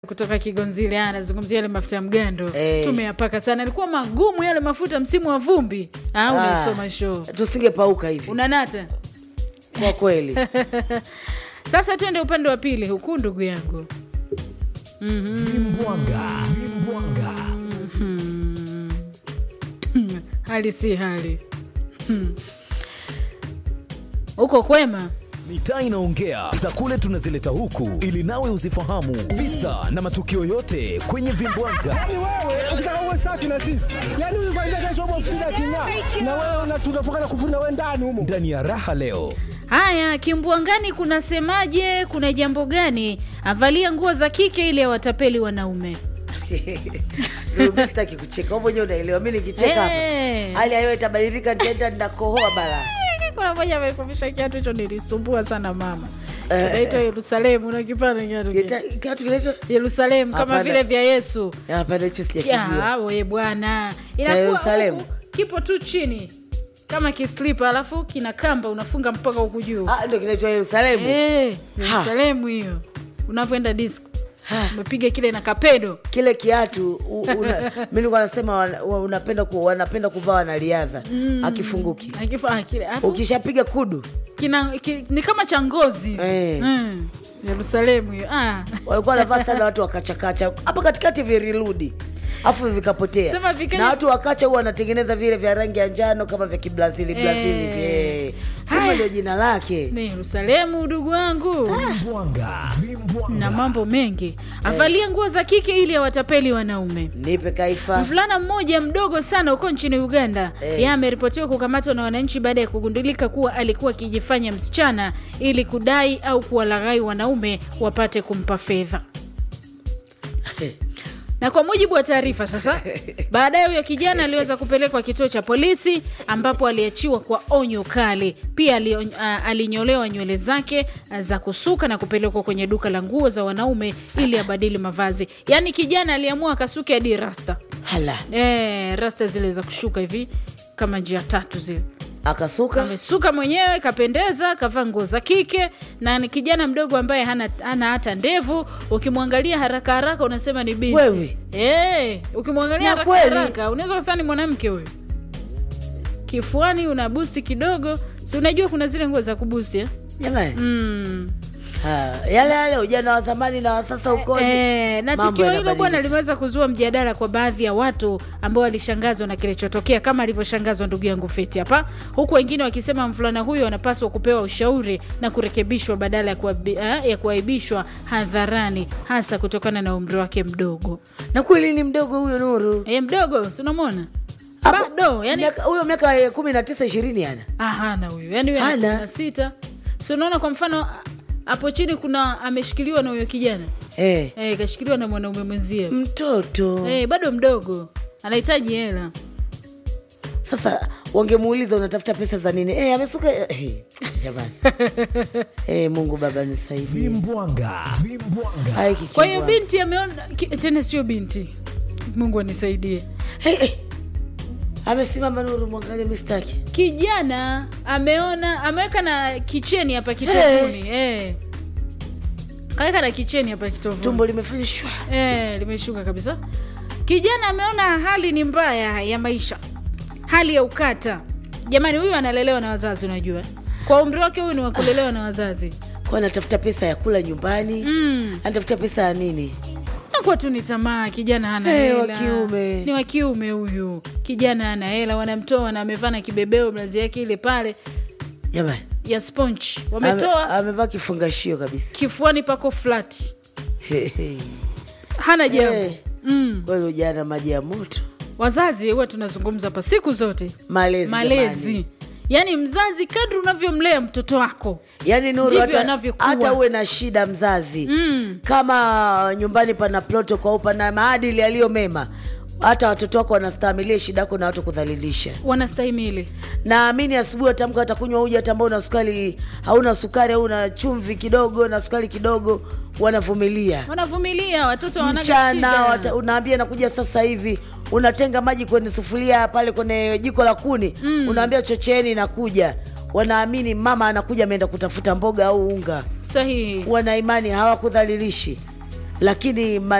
kutoka Kigonzile anazungumzia yale mafuta ya mgando. Tumeyapaka sana. Ilikuwa magumu yale mafuta msimu wa vumbi. Unaisoma show. Tusingepauka hivi. Unanata. Kwa kweli. Sasa twende upande wa pili huku ndugu yangu. Vimbwanga. Hali si hali. Uko kwema? Mitaa inaongea, za kule tunazileta huku ili nawe uzifahamu visa na matukio yote kwenye Vimbwanga. Yaani wewe ukitaka uwe safi na sisi, yaani huyu kwanza kesho hapo ofisini kinyaa, na wewe unatufukana kufuna wewe ndani humo. Ndani ya raha leo. Haya, Kimbwangani kuna semaje? Kuna jambo gani? Avalia nguo za kike ili awatapeli wanaume. Mimi sitaki kucheka. Wewe mwenyewe unaelewa mimi nikicheka hapa. Hali hayo itabadilika, nitaenda ninakohoa bala. Kuna mmoja amekufisha kiatu hicho nilisumbua sana mama. Inaitwa Yerusalemu, unakipana kiatu kile. Kiatu kinaitwa Yerusalemu kama vile vya Yesu. Hapana, hicho sijakijua. Ya, wewe bwana. Yerusalemu Kipo tu chini. Kama kislipa alafu kina kamba unafunga mpaka huku juu. Ndio kinaitwa Yerusalemu. Yerusalemu hiyo. Unapoenda disco. Umepiga kile na kapedo. Kile kiatu mimi nilikuwa nasema wanapenda kuvaa wanariadha. Akifunguki. Kile. Ukishapiga kudu ni kama cha ngozi. Yerusalemu hiyo. Walikuwa wanavaa sana watu wakachakacha. Hapa katikati viriludi. Afu vikapotea. Na watu wakacha huwa wanatengeneza vile vya rangi ya njano kama vya Kibrazili Kama ndio jina lake. Ni Yerusalemu ndugu wangu. Vimbwanga. Na mambo mengi. Avalia nguo za kike ili awatapeli wanaume. Nipe kaifa. Mvulana mmoja mdogo sana huko nchini Uganda, yeye ameripotiwa kukamatwa na wananchi baada ya kugundulika kuwa alikuwa akijifanya msichana ili kudai au kuwalaghai wanaume wapate kumpa fedha. Na kwa mujibu wa taarifa sasa, baadaye huyo kijana aliweza kupelekwa kituo cha polisi ambapo aliachiwa kwa onyo kali. Pia alinyolewa nywele zake za kusuka na kupelekwa kwenye duka la nguo za wanaume ili abadili mavazi. Yaani kijana aliamua akasuke hadi rasta. Hala. Rasta zile za kushuka hivi kama njia tatu zile. Akasuka. Amesuka mwenyewe, kapendeza, kavaa nguo za kike, na ni kijana mdogo ambaye hana hata ndevu. Ukimwangalia haraka haraka unasema ni binti. Wewe. Ukimwangalia haraka haraka unaweza kusema ni mwanamke huyo. Kifuani una boost kidogo. Si unajua kuna zile nguo za kuboost jamani. Yale ujana wa zamani na wa sasa ukoje? Na tukio hilo bwana limeweza kuzua mjadala kwa baadhi ya watu ambao walishangazwa na kilichotokea kama alivyoshangazwa ndugu yangu Feti hapa, huku wengine wakisema mvulana huyo anapaswa kupewa ushauri na kurekebishwa badala ya kuaibishwa hadharani, hasa kutokana na umri wake mdogo. Na kweli ni mdogo huyo Nuru. Mdogo, si unamwona? Bado, yani huyo miaka 19 20 ana. Hana huyo. Yani huyo ana 16. Si unaona kwa mfano hapo chini kuna ameshikiliwa na huyo kijana. Kashikiliwa na mwanaume mwenzie. Mtoto. Bado mdogo. Anahitaji hela. Sasa wangemuuliza unatafuta pesa za nini? Amesuka. Jamani. Mungu Baba nisaidie. Vimbwanga. Kwa hiyo binti ameona tena sio binti. Mungu anisaidie. Amesimama Nuru, mwangalie mistaki. Kijana ameweka na kicheni hapa kitovuni. Kaweka na kicheni hapa kitovuni. Tumbo limefanya shwa. Limeshuka kabisa. Kijana ameona hali ni mbaya ya maisha. Hali ya ukata. Jamani, huyu analelewa na wazazi unajua. Kwa umri wake huyu ni wa kulelewa na wazazi. Kwa anatafuta pesa ya kula nyumbani. Anatafuta pesa ya nini? Kwa tu ni tamaa, kijana hana hela. Wa kiume. Ni wa kiume huyu. Kijana hana hela, wanamtoa na amevaa na kibebeo blazi yake ile pale. Jamani. Ya sponge. Wametoa. Amevaa kifungashio kabisa. Kifuani pako flat. Hana jambo. Wewe jana maji ya moto. Wazazi huwa tunazungumza hapa siku zote. Malezi. Yaani mzazi kadri unavyomlea mtoto wako. Yaani Nuru hata uwe na shida mzazi. Kama nyumbani pana protocol pana maadili yaliyo mema, hata watoto wako wanastahimilia shida yako na watu kudhalilisha. Wanastahimili. Naamini asubuhi atamka atakunywa uji hata ambao una sukari, hauna sukari au una chumvi kidogo na sukari kidogo, wanavumilia. Watoto wanaga shida. Unaambia nakuja sasa hivi. Unatenga maji kwenye sufuria pale kwenye jiko la kuni. Unaambia chocheeni nakuja. Wanaamini mama anakuja ameenda kutafuta mboga au unga. Sahihi. Wana imani hawakudhalilishi. lakini